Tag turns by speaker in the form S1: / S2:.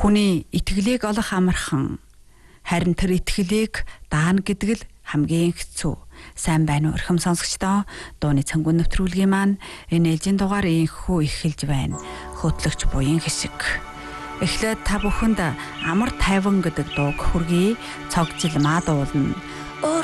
S1: Хүний итгэлийг олох амархан. Харин тэр итгэлийг даана гэдэг л хамгийн хэцүү. Сайн байна уу өрхөм сонсогчдоо? Дууны цангүй нэвтрүүлгийн маань энэ ээлжийн дугаар инхүү эхэлж байна. Хөтлөгч буян хэсэг. Эхлээд та бүхэнд амар тайван гэдэг дууг хүргэе. Цогжил маа дуулна.